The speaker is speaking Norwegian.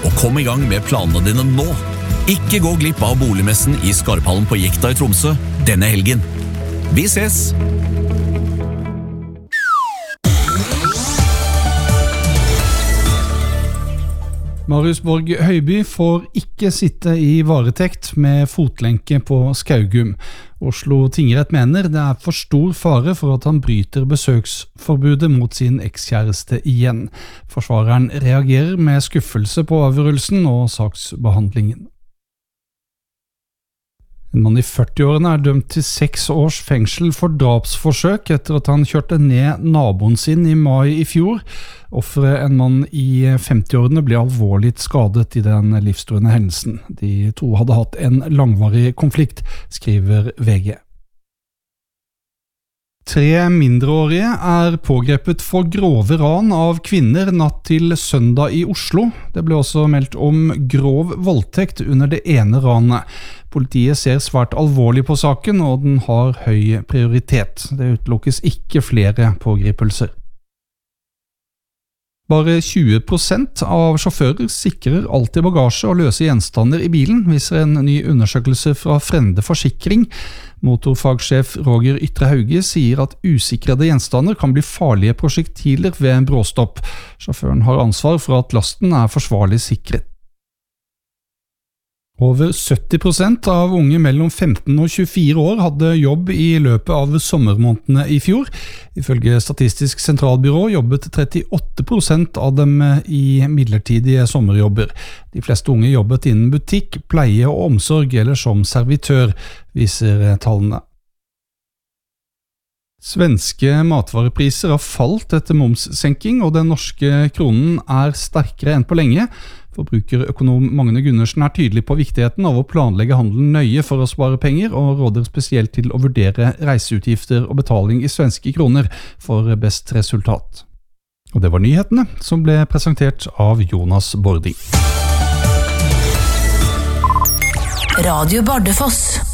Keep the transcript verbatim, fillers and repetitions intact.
og kom i gang med planene dine nå. Ikke gå glipp av boligmessen i Skarphallen på Jekta i Tromsø denne helgen. Vi ses! Marius Borg Høiby får ikke sitte i varetekt med fotlenke på Skaugum. Oslo tingrett mener det er for stor fare for at han bryter besøksforbudet mot sin ekskjæreste igjen. Forsvareren reagerer med skuffelse på avgjørelsen og saksbehandlingen. En mann i førtiårene er dømt til seks års fengsel for drapsforsøk etter at han kjørte ned naboen sin i mai i fjor. Offeret, en mann i femtiårene, ble alvorlig skadet i den livstruende hendelsen. De to hadde hatt en langvarig konflikt, skriver V G. Tre mindreårige er pågrepet for grove ran av kvinner natt til søndag i Oslo. Det ble også meldt om grov voldtekt under det ene ranet. Politiet ser svært alvorlig på saken, og den har høy prioritet. Det utelukkes ikke flere pågripelser. Bare tjue prosent av sjåfører sikrer alltid bagasje og løse gjenstander i bilen, viser en ny undersøkelse fra Frende Forsikring. Motorfagsjef Roger Ytre Hauge sier at usikrede gjenstander kan bli farlige prosjektiler ved en bråstopp. Sjåføren har ansvar for at lasten er forsvarlig sikret. Over sytti prosent av unge mellom femten og tjuefire år hadde jobb i løpet av sommermånedene i fjor. Ifølge Statistisk sentralbyrå jobbet trettiåtte prosent av dem i midlertidige sommerjobber. De fleste unge jobbet innen butikk, pleie og omsorg eller som servitør, viser tallene. Svenske matvarepriser har falt etter momssenking, og den norske kronen er sterkere enn på lenge. Forbrukerøkonom Magne Gundersen er tydelig på viktigheten av å planlegge handelen nøye for å spare penger, og råder spesielt til å vurdere reiseutgifter og betaling i svenske kroner for best resultat. Og det var nyhetene, som ble presentert av Jonas Bording. Radio Bardufoss.